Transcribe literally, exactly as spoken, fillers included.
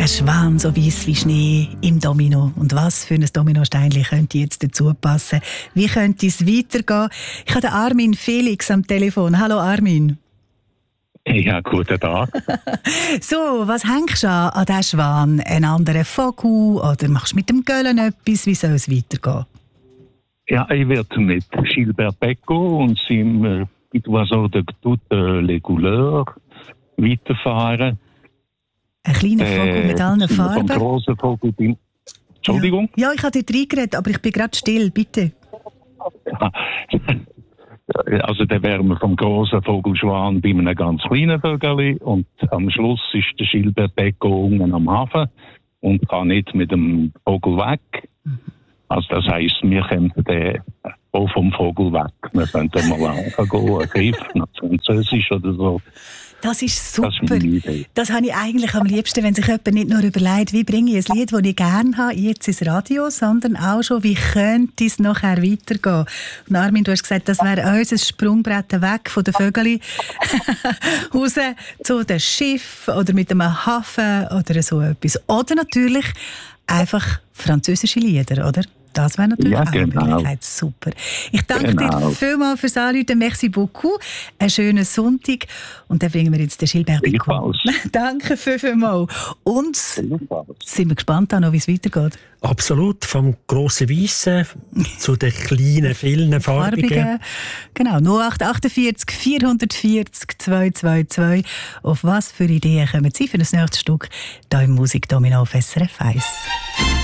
Ein Schwan so weiss wie Schnee im Domino. Und was für ein Dominosteinchen könnte jetzt dazu passen? Wie könnte es weitergehen? Ich habe den Armin Felix am Telefon. Hallo Armin. Ja, guten Tag. So, was hängst du an, an diesen Schwan? Einen anderen Vogel? Oder machst du mit dem Göllen etwas? Wie soll es weitergehen? Ja, ich werde mit Gilbert Becco und seinem Petit Oiseau de toutes les couleurs weiterfahren. Ein kleiner Vogel äh, mit allen Farben? Vom grossen Vogel bin... Entschuldigung? Ja, ja, ich habe dort reingeredet, aber ich bin gerade still, bitte. Ja. Also dann wären wir vom grossen Vogelschwan bei einem ganz kleinen Vögel und am Schluss ist der Gilbert Becco unten am Hafen und kann nicht mit dem Vogel weg. Mhm. Also das heisst, wir könnten dann auch vom Vogel weg. Wir könnten mal anfangen, einen Griff nach Französisch oder so. Das ist super. Das ist das habe ich eigentlich am liebsten, wenn sich jemand nicht nur überlegt, wie bringe ich ein Lied, das ich gerne habe, jetzt ins Radio, sondern auch schon, wie könnte es nachher weitergehen. Und Armin, du hast gesagt, das wäre unser Sprungbrett weg von den Vögeln raus zu dem Schiff oder mit einem Hafen oder so etwas. Oder natürlich einfach französische Lieder, oder? Das wäre natürlich ja, auch genau. eine Möglichkeit. Super. Ich danke genau. dir vielmals fürs Anrufen. Merci beaucoup. Einen schönen Sonntag. Und dann bringen wir jetzt den Gilbert Becco. Danke vielmals. Und sind wir gespannt, wie es weitergeht. Absolut. Vom grossen Weissen zu den kleinen, vielen farbigen. farbigen. Genau. null acht achtundvierzig vierhundertvierzig zweihundertzweiundzwanzig. Auf was für Ideen kommen Sie für das nächste Stück hier im Musikdomino auf S R F eins?